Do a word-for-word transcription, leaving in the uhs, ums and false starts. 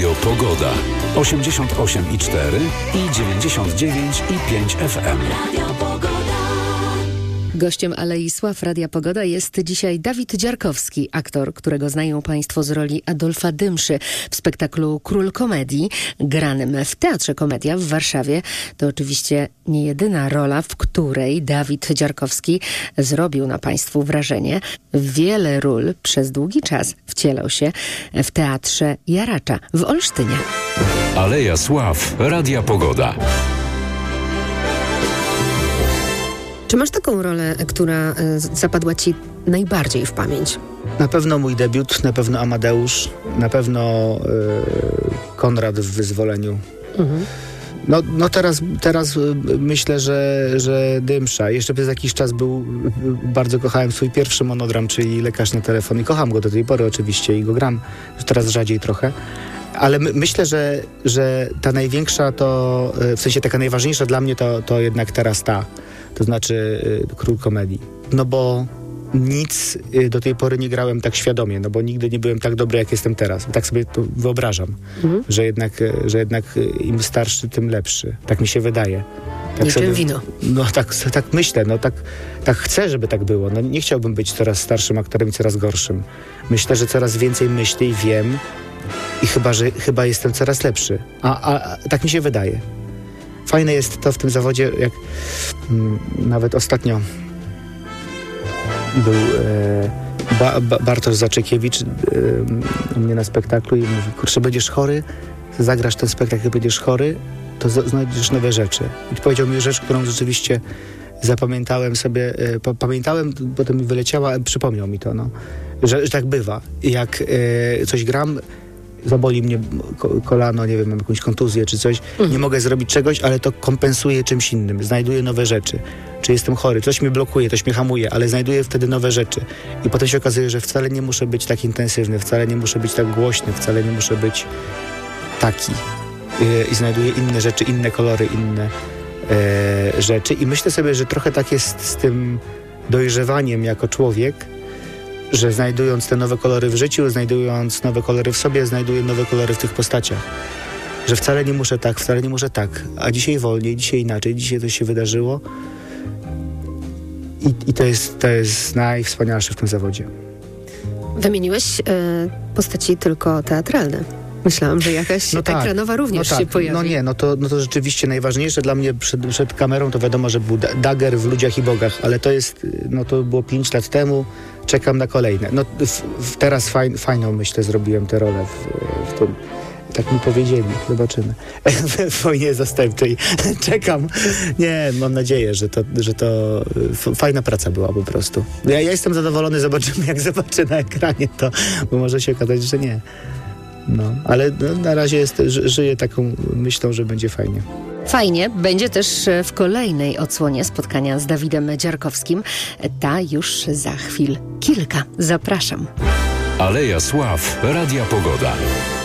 Radio Pogoda. osiemdziesiąt osiem i cztery i dziewięćdziesiąt dziewięć i pięć F M. Radio Pogoda. Gościem Alei Sław Radia Pogoda jest dzisiaj Dawid Dziarkowski, aktor, którego znają Państwo z roli Adolfa Dymszy w spektaklu Król Komedii, granym w Teatrze Komedia w Warszawie. To oczywiście nie jedyna rola, w której Dawid Dziarkowski zrobił na Państwu wrażenie. Wiele ról przez długi czas wcielał się w Teatrze Jaracza w Olsztynie. Aleja Sław Radia Pogoda. Czy masz taką rolę, która zapadła Ci najbardziej w pamięć? Na pewno mój debiut, na pewno Amadeusz, na pewno yy, Konrad w Wyzwoleniu. Mhm. No, no teraz, teraz myślę, że, że Dymsza. Jeszcze przez jakiś czas był, bardzo kochałem swój pierwszy monodram, czyli Lekarz na telefon i kocham go do tej pory oczywiście i go gram, teraz rzadziej trochę. Ale my, myślę, że, że ta największa to, w sensie taka najważniejsza dla mnie to, to jednak teraz ta. To znaczy y, Król Komedii. No bo nic y, do tej pory nie grałem tak świadomie, no bo nigdy nie byłem tak dobry, jak jestem teraz. Tak sobie to wyobrażam, mhm. że, jednak, y, że jednak y, im starszy, tym lepszy. Tak mi się wydaje. Tak niczym sobie, wino. No tak, tak myślę, no tak, tak chcę, żeby tak było. No nie chciałbym być coraz starszym aktorem i coraz gorszym. Myślę, że coraz więcej myślę i wiem i chyba, że chyba jestem coraz lepszy. A, a, a tak mi się wydaje. Fajne jest to w tym zawodzie, jak m, nawet ostatnio był e, ba, ba, Bartosz Zaczekiewicz e, u mnie na spektaklu i mówi, kurczę, będziesz chory, zagrasz ten spektakl, będziesz chory, to z, znajdziesz nowe rzeczy. I powiedział mi rzecz, którą rzeczywiście zapamiętałem sobie, e, pa, pamiętałem, potem mi wyleciała, przypomniał mi to, no, że, że tak bywa. Jak e, coś gram, zaboli mnie kolano, nie wiem, mam jakąś kontuzję czy coś, mhm. nie mogę zrobić czegoś, ale to kompensuję czymś innym, znajduję nowe rzeczy. Czy jestem chory, coś mnie blokuje, coś mnie hamuje, ale znajduję wtedy nowe rzeczy. I potem się okazuje, że wcale nie muszę być tak intensywny, wcale nie muszę być tak głośny, wcale nie muszę być taki. I, i znajduję inne rzeczy, inne kolory, inne e, rzeczy. I myślę sobie, że trochę tak jest z tym dojrzewaniem jako człowiek, że znajdując te nowe kolory w życiu, znajdując nowe kolory w sobie, znajduję nowe kolory w tych postaciach. Że wcale nie muszę tak, wcale nie muszę tak, a dzisiaj wolniej, dzisiaj inaczej, dzisiaj coś się wydarzyło i, i to jest, to jest najwspanialsze w tym zawodzie. Wymieniłeś y, postaci tylko teatralne. Myślałam, że jakaś no tak, ekranowa również no tak, się pojawi. No nie, no to, no to rzeczywiście najważniejsze dla mnie przed, przed kamerą to wiadomo, że był Dagger w Ludziach i Bogach, ale to jest, no to było pięć lat temu, czekam na kolejne. No w, w, teraz faj, fajną, myślę, zrobiłem tę rolę w, w tym. Tak mi powiedzieli, zobaczymy. W wojnie zastępczej. Czekam. Nie, mam nadzieję, że to, że to f- fajna praca była po prostu. Ja, ja jestem zadowolony, zobaczymy, jak zobaczę na ekranie to, bo może się okazać, że nie. No, ale no, na razie jest, ży, żyję taką myślą, że będzie fajnie. Fajnie będzie też w kolejnej odsłonie spotkania z Dawidem Dziarkowskim. Ta już za chwil kilka. Zapraszam. Aleja Sław Radia Pogoda.